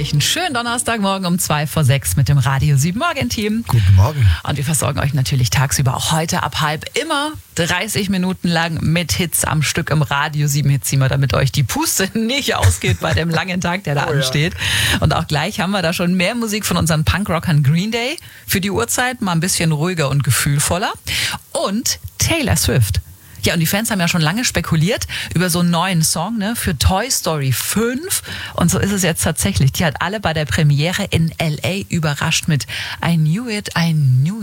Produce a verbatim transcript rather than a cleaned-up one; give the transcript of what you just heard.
euch einen schönen Donnerstagmorgen um zwei vor sechs mit dem Radio sieben Morgen-Team. Guten Morgen. Und wir versorgen euch natürlich tagsüber auch heute ab halb immer dreißig Minuten lang mit Hits am Stück im Radio sieben Hitzeamer, damit euch die Puste nicht ausgeht bei dem langen Tag, der da Oh, ansteht. Ja. Und auch gleich haben wir da schon mehr Musik von unseren Punkrockern Green Day. Für die Uhrzeit mal ein bisschen ruhiger und gefühlvoller. Und Taylor Swift. Ja, und die Fans haben ja schon lange spekuliert über so einen neuen Song, ne, für Toy Story fünf. Und so ist es jetzt tatsächlich. Die hat alle bei der Premiere in L A überrascht mit I Knew It, I Knew It.